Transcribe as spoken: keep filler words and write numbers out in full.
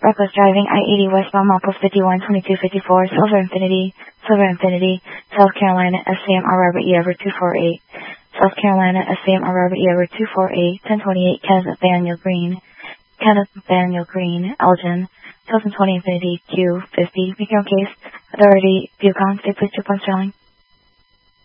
reckless driving, I eighty westbound, Milepost fifty-one, twenty-two fifty-four, Silver Infinity, Silver Infinity, South Carolina, S C M R Robert E. Ever two four eight, South Carolina, S C M R Robert E. Ever two four eight, ten twenty-eight, Kenneth Nathaniel Green, Kenneth Nathaniel Green, Elgin, two thousand twenty Infinity Q fifty, make your own case, Authority, Yukon, State Police, two Point Sterling.